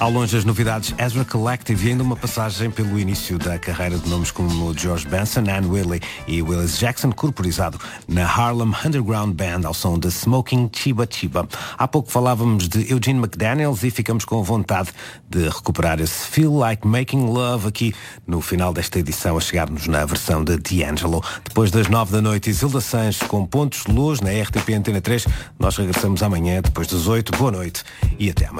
Ao longe as novidades Ezra Collective e ainda uma passagem pelo início da carreira de nomes como George Benson, Ann Wiley e Willis Jackson, corporizado na Harlem Underground Band ao som de Smoking Chiba Chiba. Há pouco falávamos de Eugene McDaniels e ficamos com vontade de recuperar esse Feel Like Making Love aqui no final desta edição, a chegar-nos na versão de D'Angelo. Depois das 9 da noite, Isilda Sanches com Pontos de Luz na RTP Antena 3. Nós regressamos amanhã depois das 8. Boa noite e até amanhã.